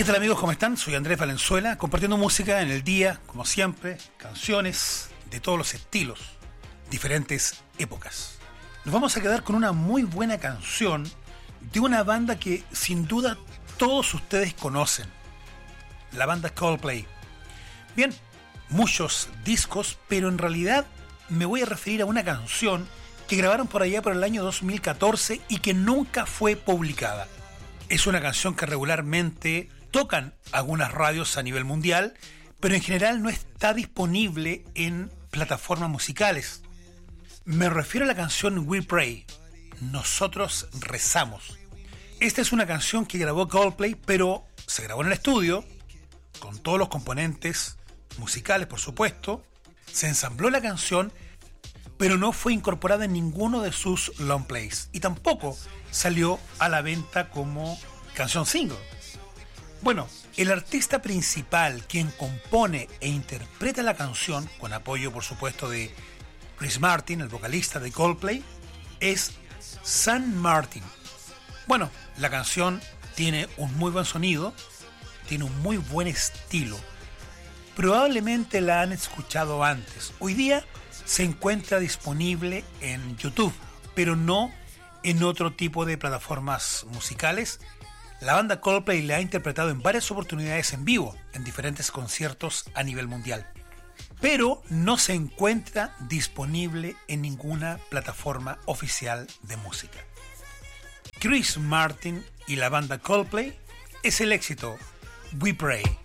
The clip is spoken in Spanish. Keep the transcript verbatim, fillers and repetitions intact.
¿Qué tal amigos? ¿Cómo están? Soy Andrés Valenzuela, compartiendo música en el día, como siempre, canciones de todos los estilos, diferentes épocas. Nos vamos a quedar con una muy buena canción de una banda que sin duda todos ustedes conocen, la banda Coldplay. Bien, muchos discos, pero en realidad me voy a referir a una canción que grabaron por allá por el año dos mil catorce y que nunca fue publicada. Es una canción que regularmente tocan algunas radios a nivel mundial, pero en general no está disponible en plataformas musicales. Me refiero a la canción We Pray, Nosotros Rezamos. Esta es una canción que grabó Coldplay, pero se grabó en el estudio, con todos los componentes musicales, por supuesto. Se ensambló la canción, pero no fue incorporada en ninguno de sus long plays, y tampoco salió a la venta como canción single. Bueno, el artista principal, quien compone e interpreta la canción, con apoyo por supuesto de Chris Martin, el vocalista de Coldplay, es Sam Martin. Bueno, la canción tiene un muy buen sonido, tiene un muy buen estilo. Probablemente la han escuchado antes. Hoy día se encuentra disponible en YouTube, pero no en otro tipo de plataformas musicales. La banda Coldplay la ha interpretado en varias oportunidades en vivo, en diferentes conciertos a nivel mundial, pero no se encuentra disponible en ninguna plataforma oficial de música. Chris Martin y la banda Coldplay es el éxito We Pray.